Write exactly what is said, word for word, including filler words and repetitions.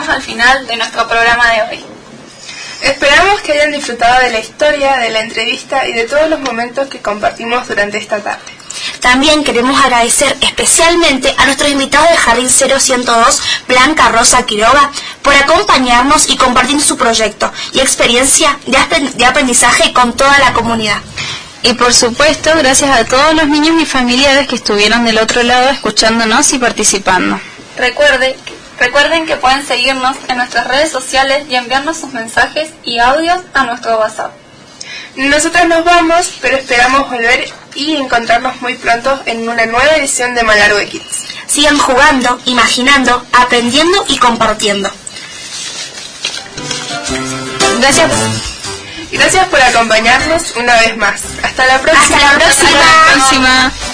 llegamos al final de nuestro programa de hoy. Esperamos que hayan disfrutado de la historia, de la entrevista y de todos los momentos que compartimos durante esta tarde. También queremos agradecer especialmente a nuestros invitados del Jardín cero ciento dos, Blanca Rosa Quiroga, por acompañarnos y compartir su proyecto y experiencia de aprendizaje con toda la comunidad. Y por supuesto, gracias a todos los niños y familiares que estuvieron del otro lado escuchándonos y participando. Recuerde, recuerden que pueden seguirnos en nuestras redes sociales y enviarnos sus mensajes y audios a nuestro WhatsApp. Nosotros nos vamos, pero esperamos volver y encontrarnos muy pronto en una nueva edición de Malargüe Kids. Sigan jugando, imaginando, aprendiendo y compartiendo. Gracias. Gracias por acompañarnos una vez más. Hasta la próxima. Hasta la próxima. Hasta la próxima.